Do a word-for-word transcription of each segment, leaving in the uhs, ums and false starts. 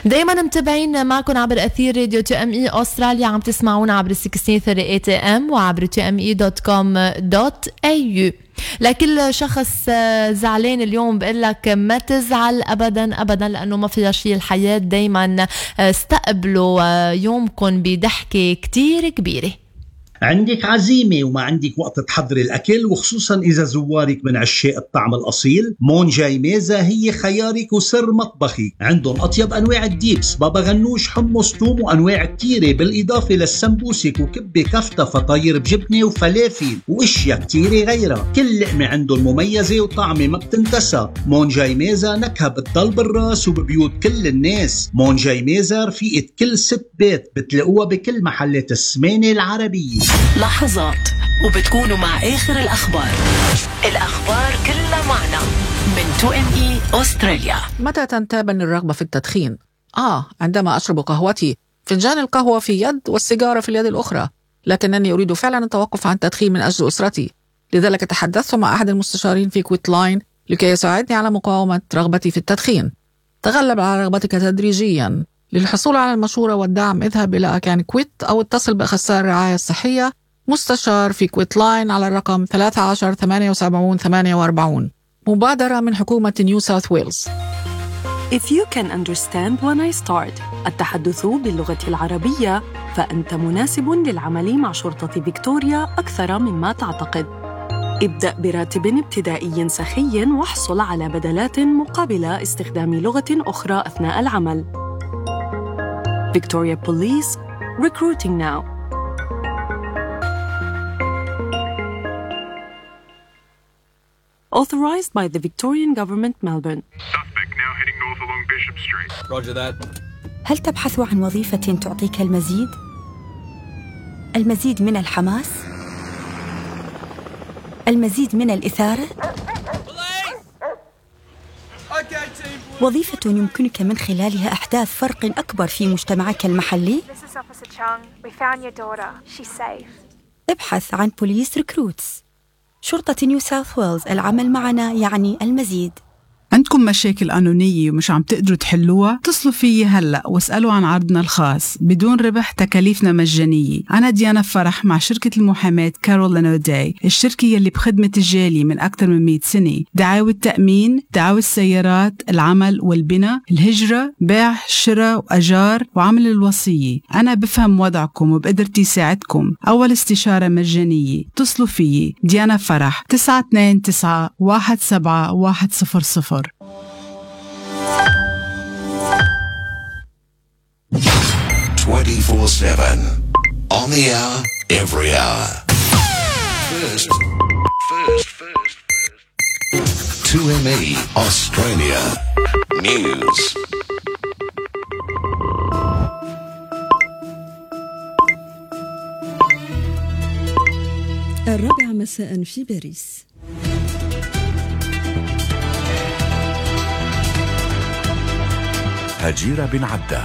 دايما متابعين معكم عبر أثير راديو تو ام اي أستراليا، عم تسمعونا عبر ستة ثلاثين ثلاثين اي ام وعبر تو ام اي دوت كوم دوت اي يو. لكل شخص زعلان اليوم بقول لك ما تزعل أبدا أبدا، لأنه ما فيها شيء الحياة. دايما استقبلوا يومكم بضحكة كتير كبيرة. عندك عزيمة وما عندك وقت تحضري الأكل، وخصوصا إذا زوارك من عشاق الطعم الأصيل، مون جاي ميزة هي خيارك وسر مطبخي. عندهم أطيب أنواع الديبس، بابا غنوش، حمص، توم، وأنواع كتيرة، بالإضافة للسمبوسك وكبة كفتة، فطاير بجبنة وفلافل وإشياء كتيرة غيرها. كل لقمة عندهم مميزة وطعمة ما بتنتسى. مون جاي ميزة نكهة بتضل بالراس وببيوت كل الناس. مون جاي ميزة رفيقة كل ست بيت، بتلاقوها بكل محلات السمانة العربية. لحظات وبتكونوا مع آخر الأخبار. الأخبار كلها معنا من تو ام اي أستراليا. متى تنتابني الرغبة في التدخين؟ آه عندما أشرب قهوتي، فنجان القهوة في يد والسيجارة في اليد الأخرى. لكنني أريد فعلا التوقف عن التدخين من أجل أسرتي، لذلك تحدثت مع أحد المستشارين في كويت لاين لكي يساعدني على مقاومة رغبتي في التدخين. تغلب على رغبتك تدريجيا. للحصول على المشورة والدعم اذهب إلى أكان كويت أو اتصل بأخصائي الرعاية الصحية مستشار في كويت لاين على الرقم ثلاثة عشر ثمانية وسبعين ثمانية وأربعين. مبادرة من حكومة نيو ساوث ويلز. If you can understand when I start التحدث باللغة العربية، فأنت مناسب للعمل مع شرطة فيكتوريا أكثر مما تعتقد. ابدأ براتب ابتدائي سخي واحصل على بدلات مقابل استخدام لغة أخرى أثناء العمل. Victoria Police, recruiting now. Authorized by the Victorian Government, Melbourne. Suspect now heading north along Bishop Street. Roger that. هل تبحث عن وظيفة تعطيك المزيد؟ المزيد من الحماس؟ المزيد من الإثارة؟ وظيفة يمكنك من خلالها إحداث فرق أكبر في مجتمعك المحلي؟ ابحث عن بوليس ريكروتس. شرطة نيو ساوث ويلز، العمل معنا يعني المزيد. عندكم مشاكل قانونية ومش عم تقدروا تحلوها؟ اتصلوا فيي هلأ واسألوا عن عرضنا الخاص بدون ربح، تكاليفنا مجانية. أنا ديانا فرح مع شركة المحاماة كارولين أوداي، الشركة يلي بخدمة الجالية من أكثر من مئة سنة. دعاوى التأمين، دعاوى السيارات، العمل والبناء، الهجرة، بيع، شراء وأجار، وعمل الوصية. أنا بفهم وضعكم وبقدرتي ساعدكم. أول استشارة مجانية. اتصلوا فيي ديانا فرح تسعة اثنين تسعة واحد سبعة واحد صفر صفر. twenty-four seven on the hour, every hour. First, first, first, first. two M E Australia News. الرابعة مساء في باريس. هجيرة بن عبدة.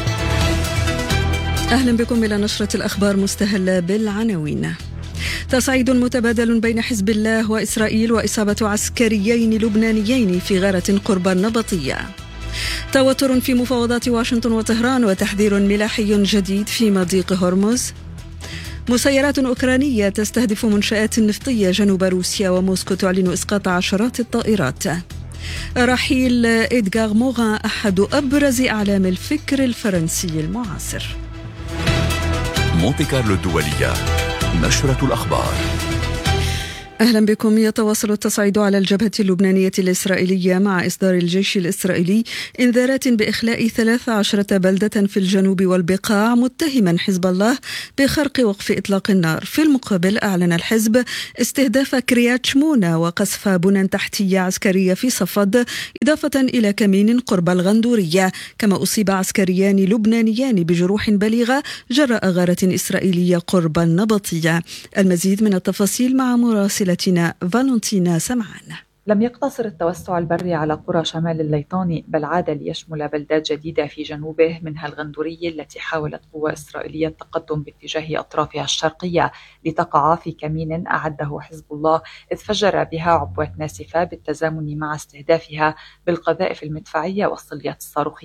أهلا بكم إلى نشرة الأخبار مستهلة بالعناوين. تصعيد متبادل بين حزب الله وإسرائيل وإصابة عسكريين لبنانيين في غارة قرب النبطية. توتر في مفاوضات واشنطن وطهران وتحذير ملاحي جديد في مضيق هرمز. مسيرات أوكرانية تستهدف منشآت نفطية جنوب روسيا، وموسكو تعلن إسقاط عشرات الطائرات. رحيل إدغار موغان أحد أبرز أعلام الفكر الفرنسي المعاصر. مونتي كارلو الدولية، نشرة الأخبار. أهلا بكم. يتواصل التصعيد على الجبهة اللبنانية الإسرائيلية مع إصدار الجيش الإسرائيلي إنذارات بإخلاء ثلاث عشرة بلدة في الجنوب والبقاع، متهما حزب الله بخرق وقف إطلاق النار. في المقابل أعلن الحزب استهداف كريات شمونة وقصف بنى تحتية عسكرية في صفد، إضافة إلى كمين قرب الغندورية. كما أصيب عسكريان لبنانيان بجروح بليغة جراء غارة إسرائيلية قرب النبطية. المزيد من التفاصيل مع مراسل فالنتينا سمعان. لم يقتصر التوسع البري على قرى شمال الليطاني، بل عاد ليشمل بلدات جديدة في جنوبه، منها الغندورية التي حاولت قوى إسرائيلية التقدم باتجاه أطرافها الشرقية لتقع في كمين أعده حزب الله، إذ فجر بها عبوات ناسفة بالتزامن مع استهدافها بالقذائف المدفعية والصليات الصاروخية.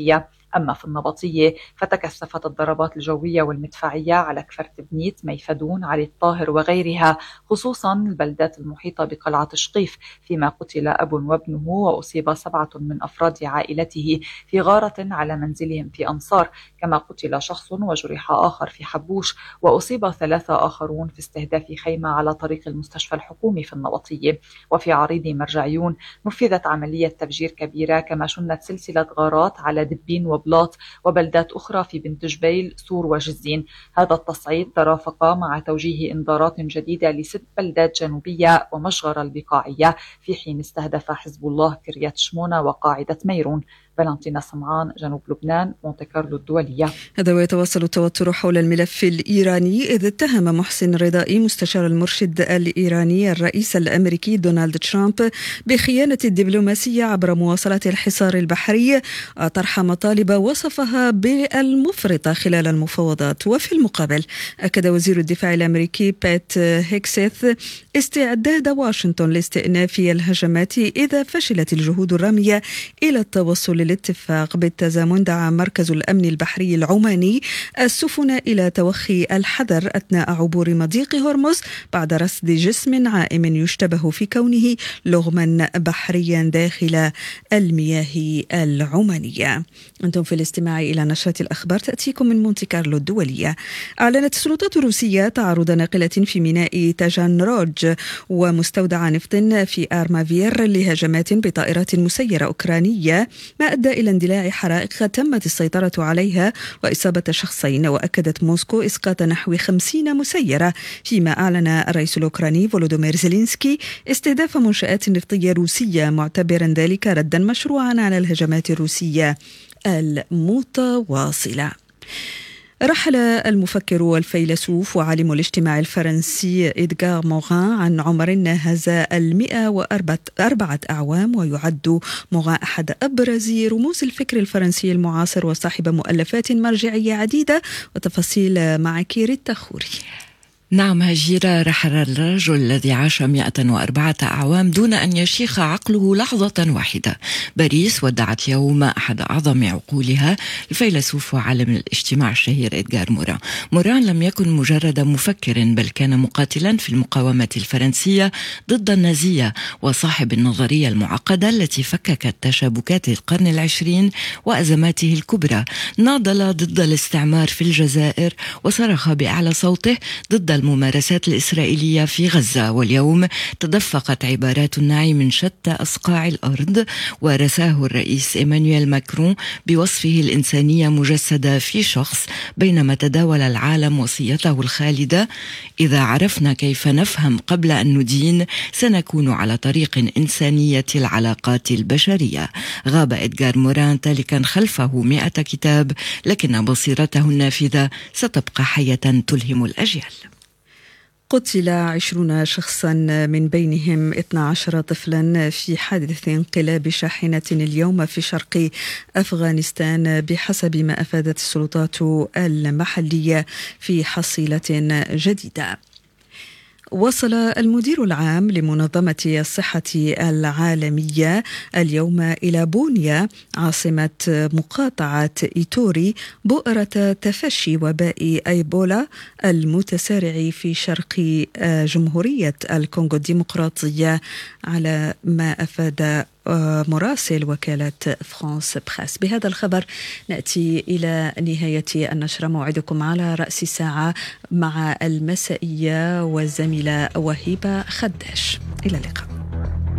أما في النبطية فتكثفت الضربات الجوية والمدفعية على كفرت بنيت، ميفدون، علي الطاهر وغيرها، خصوصا البلدات المحيطة بقلعة شقيف، فيما قتل أب وابنه وأصيب سبعة من أفراد عائلته في غارة على منزلهم في أنصار، كما قتل شخص وجرح آخر في حبوش، وأصيب ثلاثة آخرون في استهداف خيمة على طريق المستشفى الحكومي في النبطية. وفي عريض مرجعيون نفذت عملية تفجير كبيرة، كما شنت سلسلة غارات على دبين وبلاط وبلدات أخرى في بنت جبيل، سور وجزين. هذا التصعيد ترافق مع توجيه إنذارات جديدة لست بلدات جنوبية ومشغر البقاعية، في حين استهدف حزب الله كريات شمونة وقاعدة ميرون. فالنتينا سمعان، جنوب لبنان، مونتي كارلو الدولية. هذا ويتواصل التوتر حول الملف الإيراني، إذ اتهم محسن رضائي مستشار المرشد الإيراني الرئيس الأمريكي دونالد ترامب بخيانة الدبلوماسية عبر مواصلة الحصار البحري، طرح مطالب وصفها بالمفرطة خلال المفاوضات. وفي المقابل أكد وزير الدفاع الأمريكي بيت هيكسيث استعداد واشنطن لاستئناف الهجمات إذا فشلت الجهود الرامية إلى التوصل للاتفاق بالتزامن. دعا مركز الأمن البحري العماني السفن إلى توخي الحذر أثناء عبور مضيق هرمز بعد رصد جسم عائم يشتبه في كونه لغما بحريا داخل المياه العمانية. أنتم في الاستماع إلى نشرة الأخبار تأتيكم من مونتي كارلو الدولية. أعلنت السلطات الروسية تعرض ناقلة في ميناء تاجانروج ومستودع نفط في آرمافير لهجمات بطائرات مسيرة أوكرانية، ما أدى إلى اندلاع حرائق تمت السيطرة عليها وإصابة شخصين. وأكدت موسكو إسقاط نحو خمسين مسيرة، فيما أعلن الرئيس الأوكراني فولودومير زيلينسكي استهداف منشآت نفطية روسية، معتبرا ذلك ردا مشروعا على الهجمات الروسية المتواصلة. رحل المفكر والفيلسوف وعالم الاجتماع الفرنسي إدغار موغان عن عمر ناهز المئة وأربعة أعوام، ويعد موغان أحد أبرز رموز الفكر الفرنسي المعاصر وصاحب مؤلفات مرجعية عديدة. وتفاصيل مع كيري التخوري. نعم هجيرة، رحل الرجل الذي عاش مئة وأربعة أعوام دون أن يشيخ عقله لحظة واحدة. باريس ودعت اليوم أحد أعظم عقولها، الفيلسوف وعالم الاجتماع الشهير إدغار موران. موران لم يكن مجرد مفكر، بل كان مقاتلا في المقاومة الفرنسية ضد النازية، وصاحب النظرية المعقدة التي فككت تشابكات القرن العشرين وأزماته الكبرى. ناضل ضد الاستعمار في الجزائر، وصرخ بأعلى صوته ضد الممارسات الإسرائيلية في غزة. واليوم تدفقت عبارات النعي من شتى أصقاع الأرض، ورساه الرئيس إيمانويل ماكرون بوصفه الإنسانية مجسدة في شخص، بينما تداول العالم وصيته الخالدة: إذا عرفنا كيف نفهم قبل أن ندين سنكون على طريق إنسانية العلاقات البشرية. غاب إدغار موران تالكا خلفه مئة كتاب، لكن بصيرته النافذة ستبقى حية تلهم الأجيال. قتل عشرون شخصا من بينهم اثنا عشر طفلا في حادث انقلاب شاحنة اليوم في شرق أفغانستان، بحسب ما أفادت السلطات المحلية في حصيلة جديدة. وصل المدير العام لمنظمة الصحة العالمية اليوم إلى بونيا عاصمة مقاطعة إيتوري بؤرة تفشي وباء إيبولا المتسارع في شرق جمهورية الكونغو الديمقراطية، على ما أفاد مراسل وكالة فرانس بريس. بهذا الخبر نأتي إلى نهاية النشرة. موعدكم على رأس الساعة مع المسائية والزميلة وهيبة خداش. إلى اللقاء.